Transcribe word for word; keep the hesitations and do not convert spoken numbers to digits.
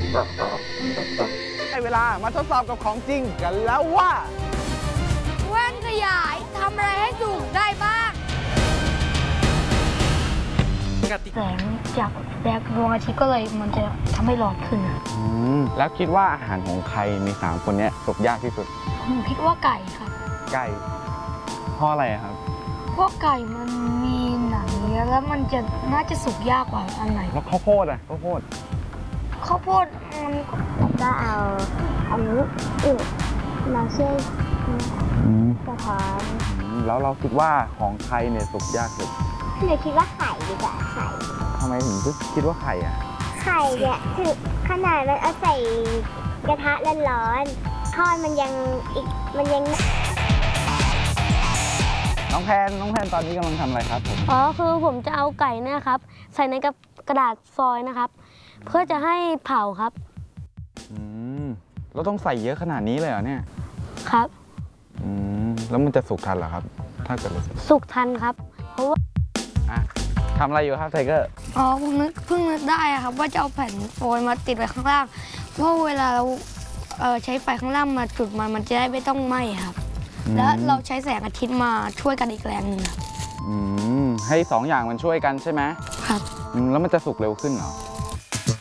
ได้เวลามาทดสอบกับของจริงกันแล้วว่าแว่นขยายทำอะไรให้สุกได้บ้างแสงจากแดดดวงอาทิตย์ก็เลยมันจะทำให้ร้อนขึ้นอืมแล้วคิดว่าอาหารของใครในสามคนนี้สุกยากที่สุดผมคิดว่าไก่ครับไก่เพราะอะไรครับเพราะไก่มันมีหนังเยอะแล้วมันจะน่าจะสุกยากกว่าอันไหนแล้วข้าวโพดอ่ะข้าวโพดข้าวโพดมันก็เอาอันนี้อึมาเช่กระถางแล้วเราคิดว่าของใครเนี่ยสุกยากสุดหนูคิดว่าไข่ดีกว่าไข่ทำไมถึงคิดว่าไข่อ่ะไข่เนี่ยคือขนาดมันเอาใส่กระทะร้อนๆทอดมันยังอีกมันยังน้องแพนน้องแพนตอนนี้กำลังทำอะไรครับผมอ๋อคือผมจะเอาไก่เนี่ยครับใส่ในกระดาษฟอยล์นะครับเพื่อจะให้เผาครับอืมเราต้องใส่เยอะขนาดนี้เลยเหรอเนี่ยครับอืมแล้วมันจะสุกทันเหรอครับถ้าเกิดสุกทันครับเพราะว่าอ่ะทำอะไรอยู่ครับไทเกอร์อ๋อผมนึกเพิ่งนึกได้ครับว่าจะเอาแผ่นโฟยมาติดไว้ข้างล่างเพราะเวลาเราใช้ไฟข้างล่างมาจุดมันมันจะได้ไม่ต้องไหม้ครับแล้วเราใช้แสงอาทิตย์มาช่วยกันอีกแรงหนึ่งครับอืมให้สองอย่างมันช่วยกันใช่ไหมครับแล้วมันจะสุกเร็วขึ้นเหรอ